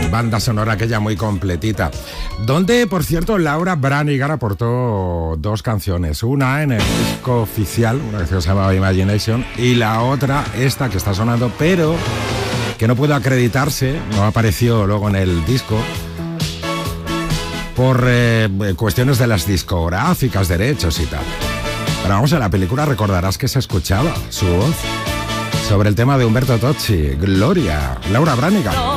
banda sonora aquella muy completita. Donde, por cierto, Laura Branigan aportó dos canciones. Una en el disco oficial, una canción que se llamaba Imagination, y la otra, esta que está sonando, pero que no pudo acreditarse, no apareció luego en el disco, por cuestiones de las discográficas, derechos y tal. Pero vamos, en la película recordarás que se escuchaba su voz sobre el tema de Umberto Tocci, Gloria, Laura Branigan.